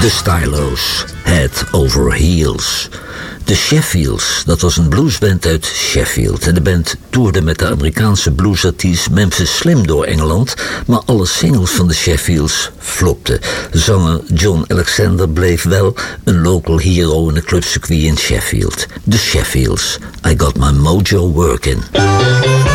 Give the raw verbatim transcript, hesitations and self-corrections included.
De Stylos, Head Over Heels. De Sheffields, dat was een bluesband uit Sheffield. En de band toerde met de Amerikaanse bluesartiest Memphis Slim door Engeland, maar alle singles van de Sheffields flopten. Zanger John Alexander bleef wel een local hero in het clubcircuit in Sheffield. De Sheffields, I Got My Mojo Workin'.